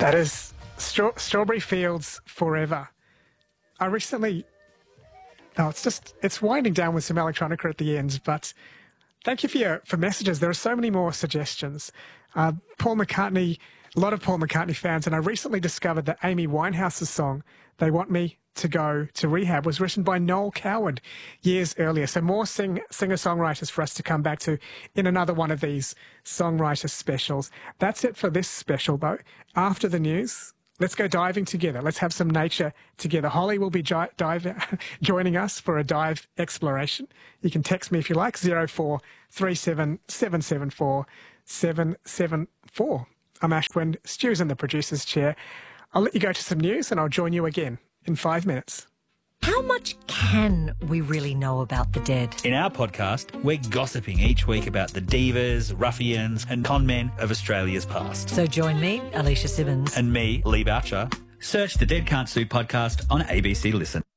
That is Strawberry Fields Forever. I recently... No, it's winding down with some electronica at the end, but thank you for messages. There are so many more suggestions. Paul McCartney, a lot of Paul McCartney fans, and I recently discovered that Amy Winehouse's song, They Want Me to Go to Rehab, was written by Noel Coward years earlier. So more singer-songwriters for us to come back to in another one of these songwriter specials. That's it for this special, though. After the news, let's go diving together. Let's have some nature together. Holly will be joining us for a dive exploration. You can text me if you like, 0437 774 774. I'm Ashwin. Stu's in the producer's chair. I'll let you go to some news and I'll join you again in 5 minutes. How much can we really know about the dead? In our podcast, we're gossiping each week about the divas, ruffians and con men of Australia's past. So join me, Alicia Simmons. And me, Lee Boucher. Search the Dead Can't Sue podcast on ABC Listen.